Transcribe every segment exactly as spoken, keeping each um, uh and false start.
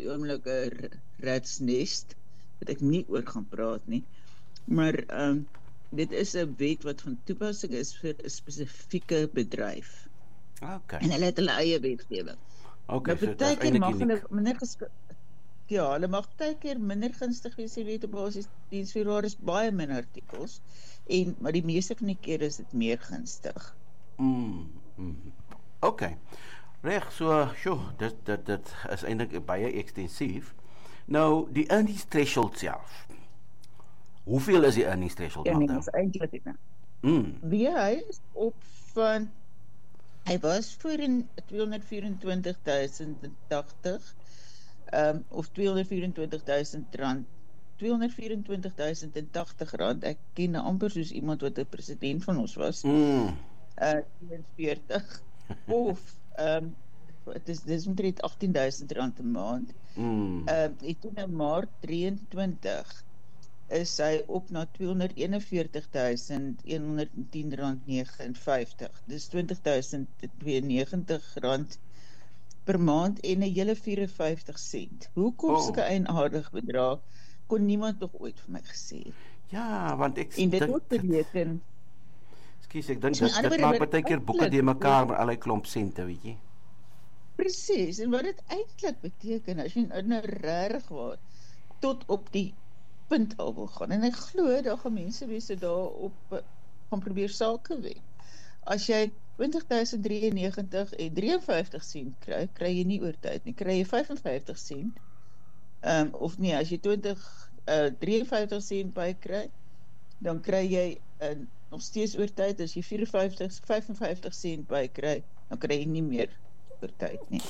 die oomblik 'n ratsnest, wat ek nie oor gaan praat nie, maar um, dit is 'n wet wat van toepassing is vir 'n spesifieke bedryf. Okay. En hulle het hulle eie wetgewing. Okay, nou, so dit is partykeer eintlik mag hulle uniek. minder gesk- ja, hulle mag partykeer minder gunstig wees, jy weet, op basis diensvoorwaardes is baie min artikels, en, maar die meeste van die keer is dit meer gunstig. Mm, mm. Okay. Reg, so, sjoe, dit, dit, dit is eintlik baie ekstensief. Nou, die earnings threshold self. Hoeveel is die earnings threshold? Ja, nee, dat is eintlik nie. Mm. Wie hy is op van, hy was voor in tweehonderdvierentwintigduisend tachtig, um, of tweehonderdvierentwintigduisend rand, tweehonderdvierentwintigduisend tachtig rand, ek ken amper soos iemand wat 'n president van ons was, Mm. uh, veertig, of, um, het is, dit is omtrent achttienduisend rand 'n maand, Mm. uh, en toen in maart drieëntwintig, is hy op na tweehonderdeenenveertigduisend honderdtien rand negenenvyftig. Dis twintigduisend tweeënnegentig rand per maand en 'n hele vyf en vyftig sent. Hoekom Oh. sulke eienaardige bedrag kon niemand nog ooit vir my gesê. Ja, want ek En dit dink- word beteken, Ekskuus, ek dink So, dit, in dit ander maak woorde, baie keer boeke eintlik- die mekaar met allerlei klomp sente, weet jy. presies, en wat dit eintlik beteken, as jy nou regtig waar tot op die punt al wil gaan, en ek glo, daar gaan mense wees wat daar op uh, gaan probeer sake wen. As jy twintigduisend drieënnegentig en drieënvyftig sent kry, kry jy nie oor tyd nie, kry jy vyf en vyftig sent, um, of nee, as jy twintig, uh, drieënvyftig sent by kry, dan kry jy uh, nog steeds oor tyd, as jy vyf en vyftig, vyf en vyftig sent by kry, dan kry jy nie meer oor tyd nie.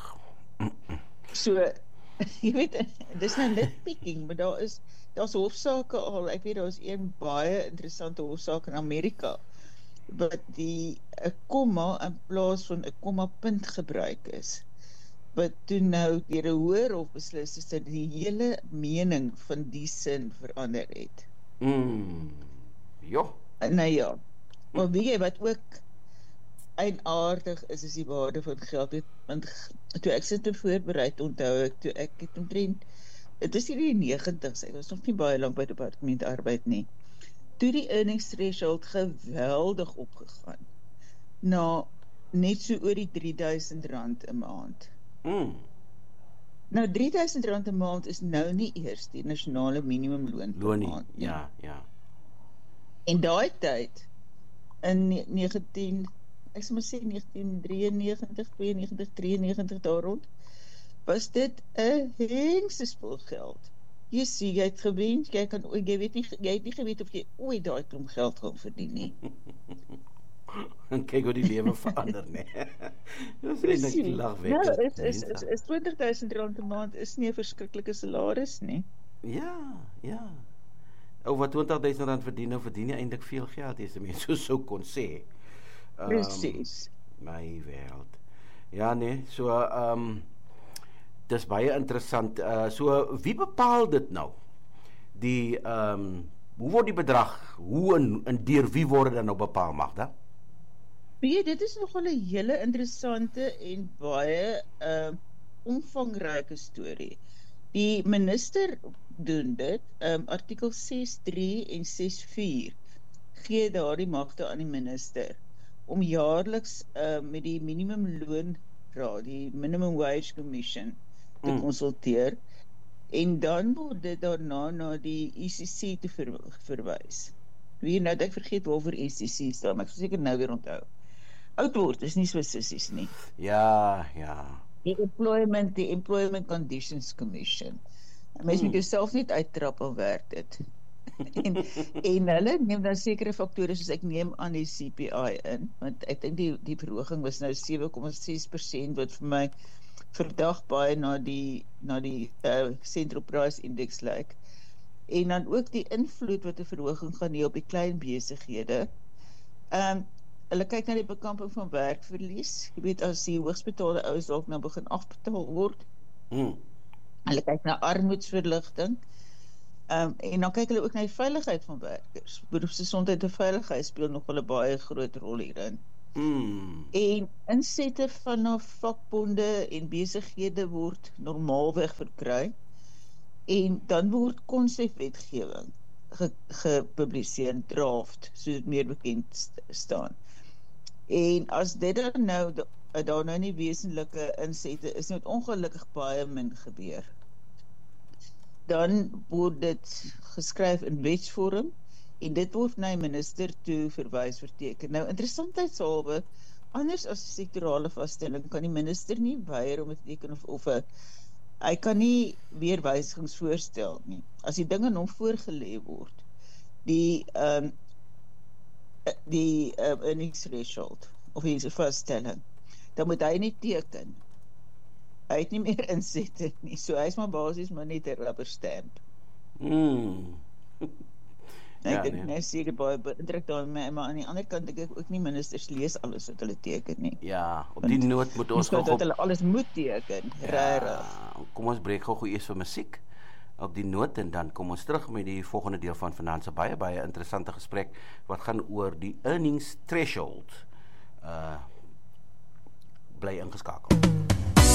So, jy weet, dis nou nitpicking, maar daar is, daar's hofsaake al, ek weet, daar is een baie interessante hofsaak in Amerika, wat die 'n komma in plaas van 'n komma punt gebruik is, wat toe nou deur 'n hoër hof beslis is dat die hele mening van die sin verander het. Mm. Jo. Nou ja, maar weet jy wat ook eienaardig is, is die waarde van geld, want toe ek sit te voorbereid, onthou ek, toe ek het omtrent, het is hier die negentigs, ek was nog nie baie lang by departement arbeid nie, toe die earnings threshold geweldig opgegaan, na net so oor die drieduisend rand 'n maand. Mm. Nou drieduisend rand 'n maand is nou nie eers die nasionale minimumloon per Lonie, maand nie. ja, ja. En daai tyd, in negentien, ek sal maar sê negentien drieënnegentig, tweeënnegentig, drieënnegentig daar rond, was dit 'n hengsespul geld. Jy sien, jy het gewens, jy kan, jy weet nie, jy het nie geweet of jy ooit daai klomp geld gaan verdien nie. En kyk hoe die lewe verander, nee. Dis eintlik lagwekkend. Nou, is, is, is, is twintigduisend rand 'n maand is nie 'n verskriklike salaris nie. Ja, ja. Ou wat twintigduisend rand verdien, nou verdien jy eintlik veel geld, as jy mens so sou kon sê. Um, Presies. My wêreld. Ja nee, so ehm um, dis baie interessant. Uh, so wie bepaal dit nou? Die ehm um, hoe word die bedrag, hoe en, en deur wie word dit dan nou bepaal, Magda? Ja, dit is nogal 'n hele interessante en baie uh, omvangryke storie. Die minister doen dit, um, artikel ses drie en ses vier gee daardie magte aan die minister om jaarliks uh, met die minimumloonraad, die Minimum Wage Commission, te mm. konsulteer, en dan word dit daarna na die E C C te ver, verwys. Wie nou, ek vergeet waarvoor E C C staan, maar ek sal seker nou weer onthou. Oud word is nie so sissies nie. Ja, ja. Die Employment, die Employment Conditions Commission. Mens hmm. moet jouself net uittrap al werk dit. en, en hulle neem dan sekere faktore, soos ek neem aan die C P I in, want ek dink die, die verhoging was nou sewe komma ses persent, wat vir my verdag baie na die, na die uh, Central Price Index lyk. En dan ook die invloed wat die verhoging gaan hê op die klein besighede. Um, hulle kyk na die bekamping van werkverlies. Jy weet, as die hoogsbetaalde ouens dalk nou begin afbetaal word. Hmm. Hulle kyk na armoedsverligting. Um, en dan kyk hulle ook na die veiligheid van werkers. Beroepsgesondheid en veiligheid speel nog wel 'n baie groot rol hierin. Mm. En insette vanaf vakbonde en besighede word normaalweg verkry en dan word konsepwetgewing ge, gepubliseer, draft, soos dit meer bekend staan. En as dit dan nou, daar nou nie wesenlike insette is, het ongelukkig baie min gebeur. Dan word dit geskryf in wetsvorm en dit word na die minister toe verwys verteken. Nou, interessantheidshalwe, anders as 'n sektorale vaststelling, kan die minister nie weier om te teken of, of a, hy kan nie weer wysigings voorstel nie. As die ding aan hom voorgelê word, die um, die uh, earnings threshold, of die vaststelling, dan moet hy nie teken. Hy het nie meer insette nie, so hy is maar basies maar net 'n rubber stamp. Mm. Ek Ja, dink nee. nee, seker baie beïndruk daarmee, maar aan die ander kant dink ek ook nie ministers lees alles wat hulle teken nie. Ja, op die noot moet ons Ons gou dat hulle alles moet teken, regtig. Ja, kom ons breek gou eers vir musiek op die noot en dan kom ons terug met die volgende deel van vanaand se baie baie interessante gesprek wat gaan oor die earnings threshold. Uh bly ingeskakel.